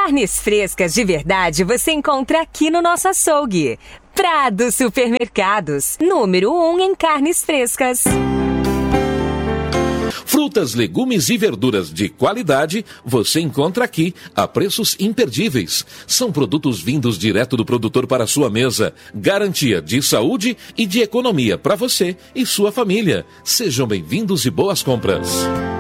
Carnes frescas de verdade você encontra aqui no nosso açougue. Prado Supermercados, número 1 em carnes frescas. Frutas, legumes e verduras de qualidade você encontra aqui a preços imperdíveis. São produtos vindos direto do produtor para a sua mesa. Garantia de saúde e de economia para você e sua família. Sejam bem-vindos e boas compras.